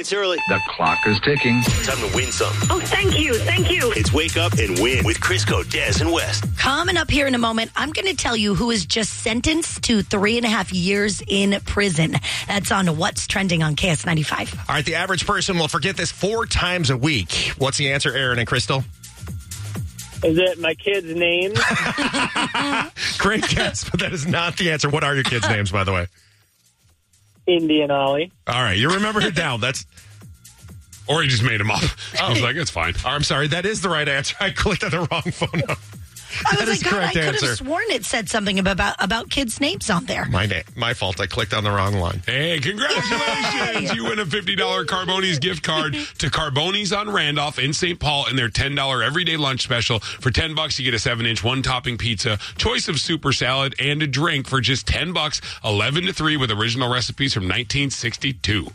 minutes early. The clock is ticking. Time to win some. Oh, thank you. Thank you. It's Wake Up and Win with Crisco, Des, and West. Coming up here in a moment, I'm going to tell you who is just sentenced to 3.5 years in prison. That's on What's Trending on KS95. All right, the average person will forget this 4 times a week. What's the answer, Aaron and Crystal? Is it my kids' names? Great guess, but that is not the answer. What are your kids' names, by the way? Indy and Ollie. All right, you remember it down. Or he just made them up. I was like, it's fine. I'm sorry, that is the right answer. I clicked on the wrong phone number. I That was is like, God, correct I could answer. have sworn it said something about kids' names on there. My fault. I clicked on the wrong one. Hey, congratulations. You win a $50 Carboni's gift card to Carboni's on Randolph in St. Paul and their $10 everyday lunch special. For $10, you get a 7-inch one-topping pizza, choice of super salad, and a drink for just $10, 11 to 3 with original recipes from 1962.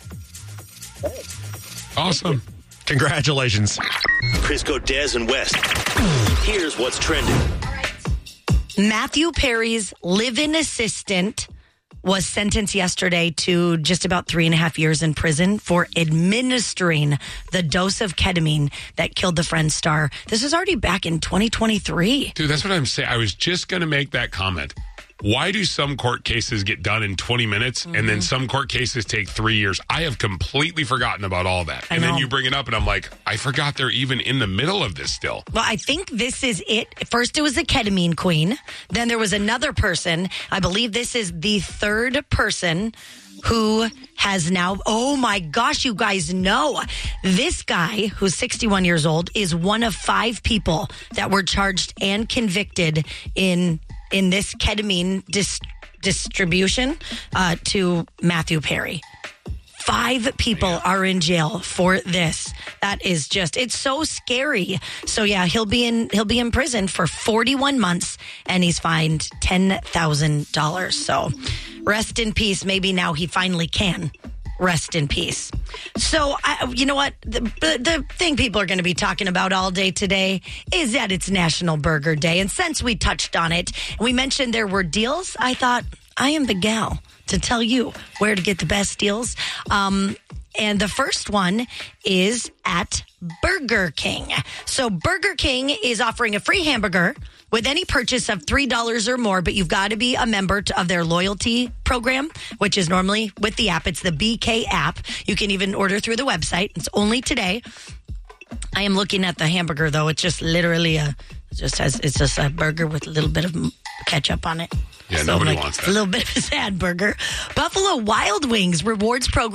Awesome. Congratulations. Crisco, Des, and West. Here's what's trending. Matthew Perry's live-in assistant was sentenced yesterday to just about 3.5 years in prison for administering the dose of ketamine that killed the Friends star. This is already back in 2023. Dude, that's what I'm saying. I was just going to make that comment. Why do some court cases get done in 20 minutes and then some court cases take 3 years? I have completely forgotten about all that. And then you bring it up and I'm like, I forgot they're even in the middle of this still. Well, I think this is it. First, it was a ketamine queen. Then there was another person. I believe this is the third person who has now, oh my gosh, you guys know. This guy, who's 61 years old, is one of 5 people that were charged and convicted in this ketamine distribution to Matthew Perry. 5 people are in jail for this. That is just, it's so scary. So yeah, he'll be in prison for 41 months and he's fined $10,000. So rest in peace. Maybe now he finally can rest in peace. So, you know what? The thing people are going to be talking about all day today is that it's National Burger Day. And since we touched on it, and we mentioned there were deals, I thought, I am the gal to tell you where to get the best deals. And the first one is at Burger King. So Burger King is offering a free hamburger with any purchase of $3 or more, but you've got to be a member of their loyalty program, which is normally with the app. It's the BK app. You can even order through the website. It's only today. I am looking at the hamburger, though. It's just literally it's just a burger with a little bit of ketchup on it. Yeah, nobody wants that. A little bit of a sad burger. Buffalo Wild Wings rewards program